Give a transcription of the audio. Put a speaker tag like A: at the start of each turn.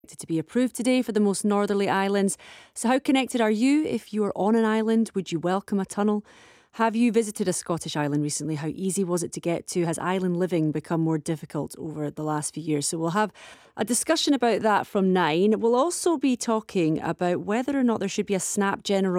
A: To be approved today for the most northerly islands. So, how connected are you if you're on an island? Would you welcome a tunnel? Have you visited a Scottish island recently? How easy was it to get to? Has island living become more difficult over the last few years? So, we'll have a discussion about that from 9. We'll also be talking about whether or not there should be a snap general